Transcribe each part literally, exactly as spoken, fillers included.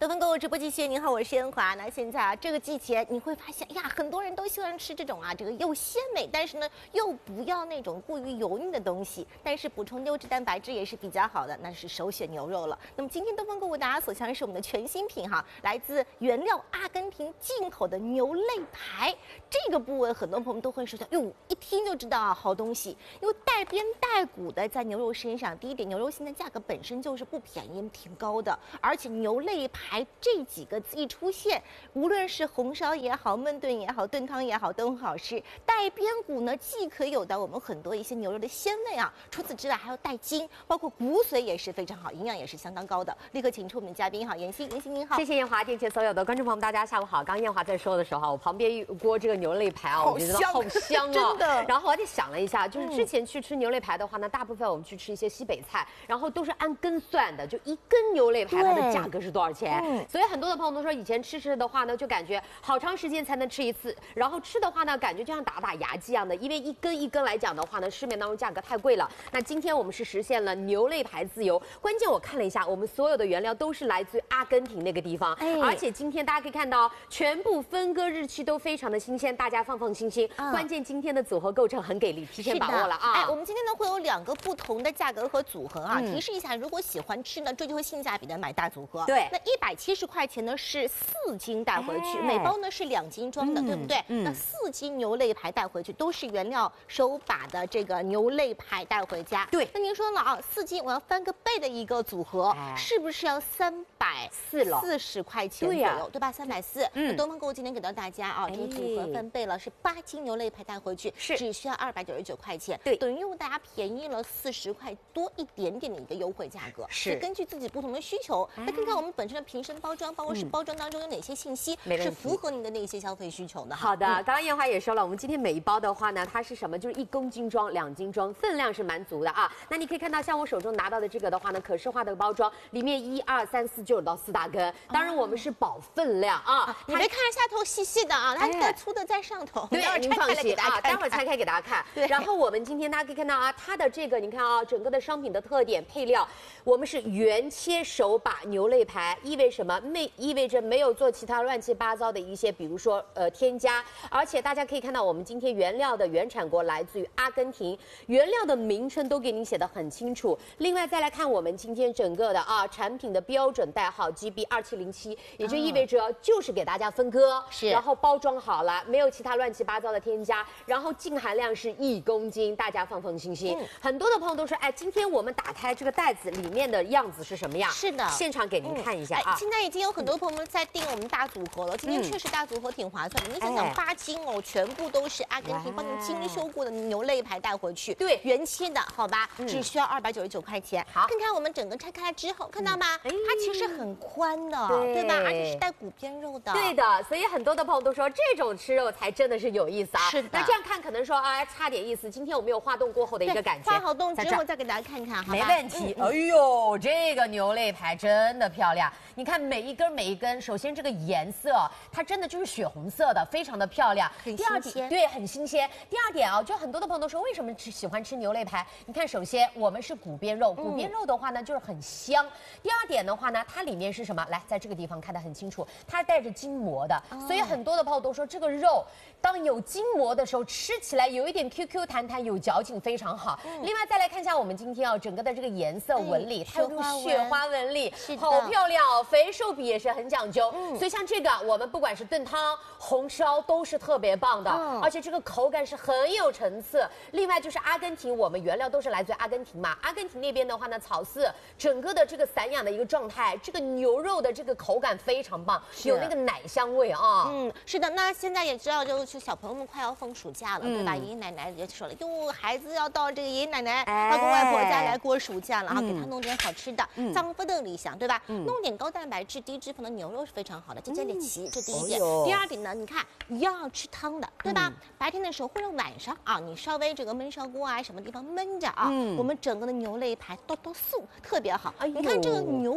得分购物直播继续，您好，我是燕华。那现在啊，这个季节你会发现呀，很多人都喜欢吃这种啊，这个又鲜美，但是呢又不要那种过于油腻的东西，但是补充优质蛋白质也是比较好的，那是首选牛肉了。那么今天得分购物大家所相是我们的全新品哈，来自原料阿根廷进口的牛肋排。这个部位很多朋友都会说，哟，一听就知道啊，好东西，因为带边带骨的在牛肉身上，第一点，牛肉现在价格本身就是不便宜，挺高的，而且牛肋排这几个字一出现，无论是红烧也好，焖炖也好，炖汤也好，都很好吃。带边骨呢，既可以有到我们很多一些牛肉的鲜味啊，除此之外还有带筋，包括骨髓也是非常好，营养也是相当高的。立刻请出我们的嘉宾哈，妍希，妍希您好。 谢谢燕华，电前所有的观众朋友们，大家下午好。刚燕华在说的时候，我旁边一锅这个牛肋排啊，我觉得好香啊， 真的。 然后我还想了一下，就是之前去吃牛肋排的话呢，大部分我们去吃一些西北菜，然后都是按根算的，就一根牛肋排它的价格是多少钱？嗯、所以很多的朋友都说，以前吃吃的话呢，就感觉好长时间才能吃一次，然后吃的话呢，感觉就像打打牙祭一样的，因为一根一根来讲的话呢，市面当中价格太贵了。那今天我们是实现了牛肋排自由，关键我看了一下，我们所有的原料都是来自于阿根廷那个地方，哎、而且今天大家可以看到，全部分割日期都非常的新鲜，大家放放心心。嗯、关键今天的组合构成很给力，提前把握了啊！ 哎，我们今天呢会有两个不同的价格和组合啊，嗯、提示一下，如果喜欢吃呢，追求性价比的买大组合。 对， 那一百七十块钱呢是四斤带回去，哎、每包呢是两斤装的，嗯、对不对？嗯、那四斤牛肋排带回去都是原料手把的这个牛肋排带回家。 对， 那您说了啊，四斤我要翻个倍的一个组合，哎、是不是要三百四了？四十块钱左右，对, 对吧？三百四。嗯，东方购物今天给到大家啊，这个组合翻倍了，是八斤牛肋排带回去， 是只需要二百九十九块钱， 对， 等于用大家便宜了四十块多一点点的一个优惠价格。 是根据自己不同的需求，来看看我们本身的瓶身包装，包括是包装当中有哪些信息是符合您的那些消费需求的。 好的，刚刚燕华也说了，我们今天每一包的话呢，它是什么？就是一公斤装、两斤装，分量是蛮足的啊。那你可以看到，像我手中拿到的这个的话呢，可视化的包装里面一二三四就有到四大根，当然我们是保分量啊。 你别看下头细细的啊，它它粗的在上头。 对，您放心啊，待会儿拆开给大家看。对，然后我们今天大家可以看到啊，它的这个你看啊，整个的商品的特点配料，我们是原切手把牛肋排，意味什么？没意味着没有做其他乱七八糟的一些，比如说呃添加，而且大家可以看到我们今天原料的原产国来自于阿根廷，原料的名称都给您写得很清楚。另外再来看我们今天整个的啊产品的标准代号 G B 二七零七，也就意味着就是给大家分割， 是， 然后包装好了，没有其他乱七八糟的添加，然后净含量是一公斤，大家放放心心。嗯、很多的朋友都说，哎，今天我们打开这个袋子里面的样子是什么样？ 是的， 现场给您看一下啊。 嗯哎、现在已经有很多朋友们在订我们大组合了，今天确实大组合挺划算的。您、嗯、想想，八斤哦，全部都是阿根廷帮您精修过的牛肋排带回去， 对， 原切的，好吧，嗯、只需要二百九十九块钱。 好， 看看我们整个拆开之后，看到吗？嗯、它其实很宽的，对, 对吧？而且是带骨边肉的。 对的，所以很多的朋友都说，这种吃肉才真的是有意思啊。 是的。 那这样看可能说啊，差点意思。今天我们有化冻过后的一个感觉， 化好冻之后再给大家看看，好吧？ 没问题。嗯、哎呦，这个牛肋排真的漂亮。你看每一根每一根，首先这个颜色，它真的就是血红色的，非常的漂亮。 很新鲜。 对，很新鲜。第二点啊，就很多的朋友都说，为什么吃喜欢吃牛肋排？你看，首先我们是骨边肉，骨边肉的话呢，就是很香。嗯、第二点的话呢，它里面是什么？来，在这个地方看得很清楚，它是带着筋膜的，哦、所以很多的朋友都说，这个肉当有筋膜的时候，吃起来有一点 Q Q 弹弹，有嚼劲，非常好。嗯、另外再来看一下我们今天啊，整个的这个颜色纹理，哎、它有这种雪花纹理，好漂亮哦，肥瘦比也是很讲究。嗯、所以像这个，我们不管是炖汤、红烧都是特别棒的，嗯、而且这个口感是很有层次。另外就是阿根廷，我们原料都是来自于阿根廷嘛，阿根廷那边的话呢，草饲整个的这个散养的一个状态，这个牛肉的这个口感非常棒，有那个奶香味啊。 嗯，是的。那现在也知道，就是小朋友们快要放暑假了，嗯、对吧？爷爷奶奶也说了，哟，孩子要到这个爷爷奶奶、外公外婆家来过暑假了，然后给他弄点好吃的，脏不的理想，对吧？嗯、弄点高蛋白质、低脂肪的牛肉是非常好的，这这得齐，这第一点。哦、第二点呢，你看一样要吃汤的，对吧？嗯、白天的时候或者晚上啊，你稍微这个焖烧锅啊，什么地方焖着啊，嗯、我们整个的牛肋排都都素特别好。哎、你看这个牛油啊，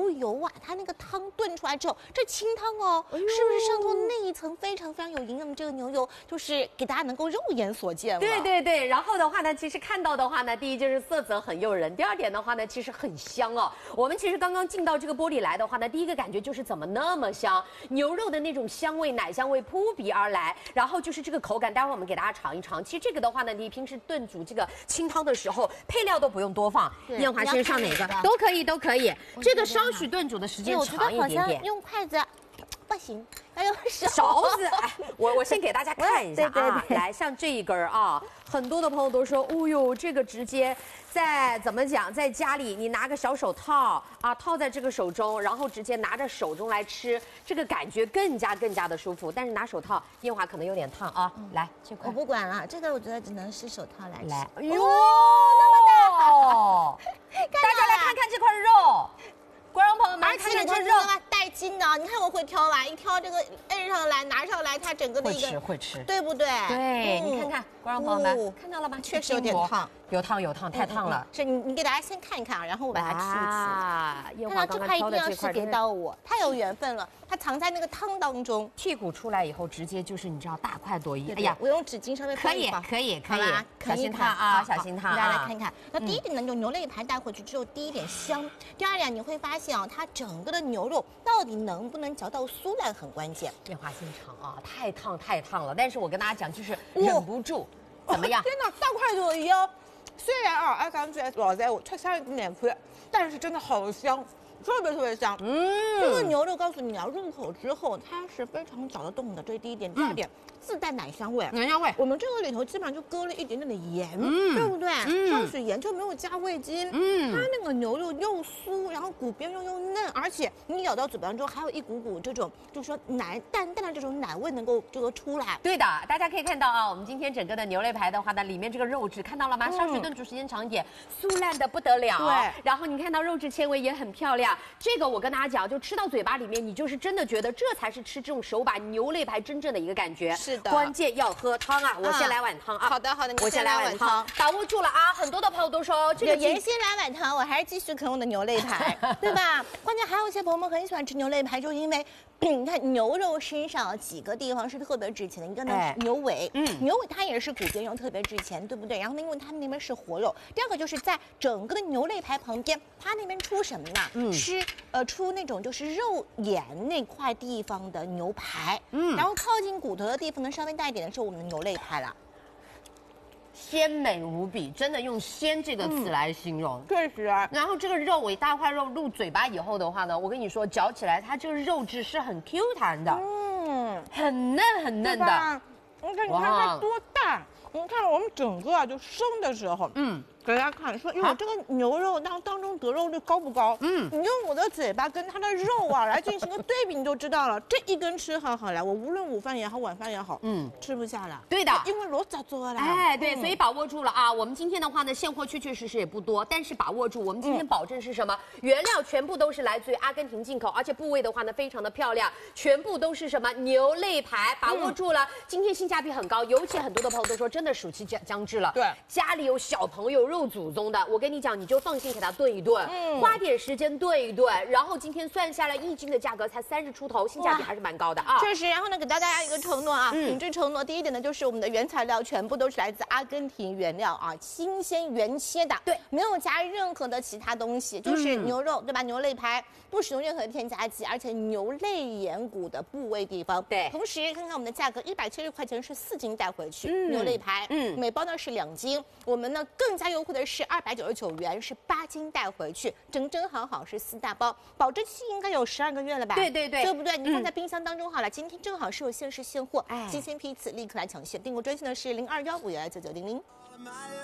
把它那个汤炖出来之后，这清汤哦，哎、是不是上头那一层非常非常有营养的这个牛油，就是给大家能够肉眼所见了。 对对对，然后的话呢，其实看到的话呢，第一就是色泽很诱人，第二点的话呢，其实很香哦。我们其实刚刚进到这个玻璃来的话呢，第一个感觉就是怎么那么香，牛肉的那种香味、奶香味扑鼻而来，然后就是这个口感，待会儿我们给大家尝一尝。其实这个的话呢，你平时炖煮这个清汤的时候，配料都不用多放，燕华先上哪个都可以，都可以。这个稍许炖煮的时间长一点点， 用筷子不行，要用勺勺子。哎，我我先给大家看一下啊，对对对来，像这一根啊，很多的朋友都说，哦呦，这个直接在怎么讲，在家里你拿个小手套啊，套在这个手中，然后直接拿着手中来吃，这个感觉更加更加的舒服。但是拿手套，燕华可能有点烫啊。嗯、来，这块我不管了，这个我觉得只能是手套来吃。 来，哎呦，那么大！哦，大家来看看这块肉。观众朋友们， 而且它肉带筋的，你看我会挑吧，一挑这个摁上来拿上来，它整个的一个会吃会吃， 对不对？ 对，你看看，观众朋友们看到了吗？ 确实有点烫， 有烫有烫，太烫了。 是你你给大家先看一看啊，然后我把它吃一吃。 啊， 看到这块一定要是给到我，太有缘分了，它藏在那个汤当中， 剔骨出来以后，直接就是你知道大快朵颐。哎呀， 我用纸巾稍微可以可以可以，小心烫啊，小心烫。 大家来看看，那第一点呢，就牛肋排带回去之后，第一点香，第二点你会发现啊，它整。整个的牛肉到底能不能嚼到酥烂很关键。 燕华先尝啊，太烫太烫了，但是我跟大家讲，就是忍不住，怎么样？ 天哪，大快朵颐哦！虽然啊，我感觉老在我出香一点点亏，但是真的好香。特别特别香，嗯，这个牛肉告诉你啊，入口之后它是非常嚼得动的，这是第一点。第二点，自带奶香味， 奶香味。 我们这个里头基本上就搁了一点点的盐，嗯，对不对？嗯，少许盐就没有加味精，嗯，它那个牛肉又酥，然后骨边肉又嫩，而且你咬到嘴巴中还有一股股这种，就是说奶淡淡的这种奶味能够这个出来。 对的，大家可以看到啊，我们今天整个的牛肋排的话呢，里面这个肉质看到了吗？稍许炖煮时间长一点，酥烂的不得了。 对， 然后你看到肉质纤维也很漂亮。这个我跟大家讲，就吃到嘴巴里面，你就是真的觉得这才是吃这种手把牛肋排真正的一个感觉。 是的， 关键要喝汤啊！我先来碗汤啊。 好的好的， 我先来碗汤，把握住了啊！很多的朋友都说这个盐先来碗汤，我还是继续啃我的牛肋排，对吧？关键还有一些朋友们很喜欢吃牛肋排，就因为你看牛肉身上几个地方是特别值钱的，一个呢是牛尾，嗯，牛尾它也是骨边肉特别值钱，对不对？然后呢，因为它们那边是活肉，第二个就是在整个的牛肋排旁边，它那边出什么呢？嗯，吃呃出那种就是肉眼那块地方的牛排，嗯，然后靠近骨头的地方呢，稍微大一点的是我们的牛肋排了。 鲜美无比，真的用鲜这个词来形容， 确实。 然后这个肉尾大块肉入嘴巴以后的话呢，我跟你说，嚼起来它这个肉质是很 Q 弹的，嗯，很嫩很嫩的。 你看，你看它多大？你看我们整个啊，就生的时候，嗯。给大家看，说，因为我这个牛肉当当中得肉率高不高？嗯，你用我的嘴巴跟它的肉啊来进行个对比，你就知道了。这一根吃好好来，我无论午饭也好，晚饭也好，嗯，吃不下了。 对的， 因为罗咋做了？ 哎，对，所以把握住了啊。我们今天的话呢，现货确确实实也不多，但是把握住，我们今天保证是什么？原料全部都是来自于阿根廷进口，而且部位的话呢，非常的漂亮，全部都是什么牛肋排，把握住了。今天性价比很高，尤其很多的朋友都说，真的暑期将将至了， 对， 家里有小朋友肉祖宗的。我跟你讲，你就放心给它炖一炖，嗯，花点时间炖一炖，然后今天算下来一斤的价格才三十出头，性价比还是蛮高的啊。 确实，然后呢，给大家一个承诺啊，品质承诺。第一点呢，就是我们的原材料全部都是来自阿根廷原料啊，新鲜原切的， 对， 没有加任何的其他东西，就是牛肉，对吧？牛肋排不使用任何添加剂，而且牛肋眼骨的部位地方， 对。 同时看看我们的价格，一百七十块钱是四斤带回去，牛肋排，嗯，每包呢是两斤。我们呢更加优惠的是二百九十九元是八斤带回去，整整好好是四大包，保质期应该有十二个月了吧？ 对对对， 对不对？你放在冰箱当中好了。今天正好是有限时现货，新鲜批次立刻来抢现，订购专线呢是零二幺五幺九九零零。